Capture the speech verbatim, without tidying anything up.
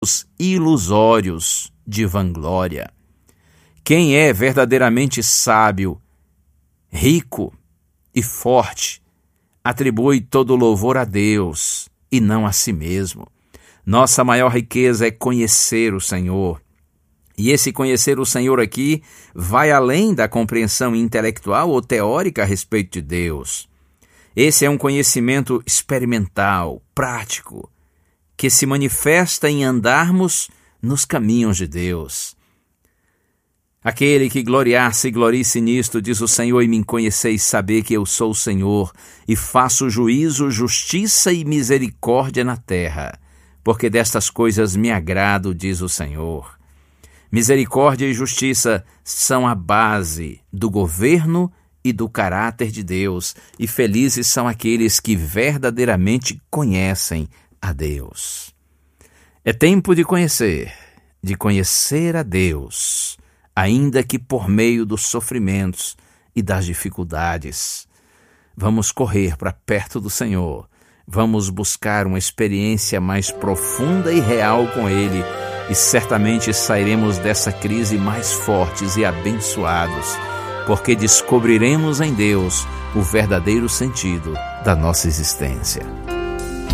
ilusórios de vanglória. Quem é verdadeiramente sábio, rico e forte, atribui todo louvor a Deus e não a si mesmo. Nossa maior riqueza é conhecer o Senhor. E esse conhecer o Senhor aqui vai além da compreensão intelectual ou teórica a respeito de Deus. Esse é um conhecimento experimental, prático, que se manifesta em andarmos nos caminhos de Deus. Aquele que gloriar-se e glorie-se nisto, diz o Senhor, e me conheceis saber que eu sou o Senhor, e faço juízo, justiça e misericórdia na terra, porque destas coisas me agrado, diz o Senhor. Misericórdia e justiça são a base do governo e do caráter de Deus, e felizes são aqueles que verdadeiramente conhecem a Deus. É tempo de conhecer, de conhecer a Deus, ainda que por meio dos sofrimentos e das dificuldades. Vamos correr para perto do Senhor, vamos buscar uma experiência mais profunda e real com Ele, e certamente sairemos dessa crise mais fortes e abençoados, porque descobriremos em Deus o verdadeiro sentido da nossa existência.